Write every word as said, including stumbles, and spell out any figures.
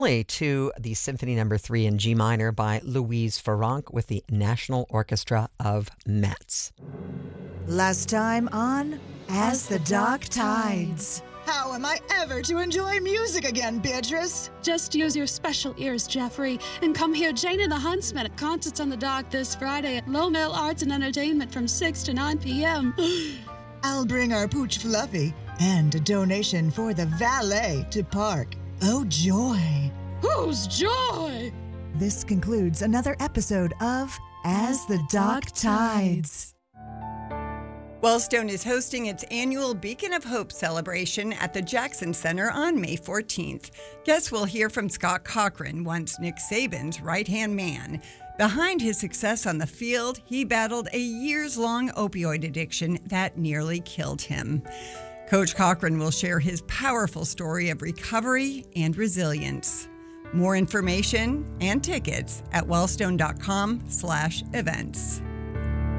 to the Symphony Number Three in G minor by Louise Farrenc with the National Orchestra of Metz. Last time on As the Dark Tides. How am I ever to enjoy music again, Beatrice? Just use your special ears, Jeffrey, and come hear Jane and the Huntsman at Concerts on the Dock this Friday at Low Mill Arts and Entertainment from six to nine p.m. I'll bring our pooch Fluffy and a donation for the valet to park. Oh, joy. Whose joy? This concludes another episode of As the Dark Tides. Wellstone is hosting its annual Beacon of Hope celebration at the Jackson Center on May fourteenth. Guests will hear from Scott Cochran, once Nick Saban's right-hand man. Behind his success on the field, he battled a years-long opioid addiction that nearly killed him. Coach Cochran will share his powerful story of recovery and resilience. More information and tickets at wellstone.com slash events.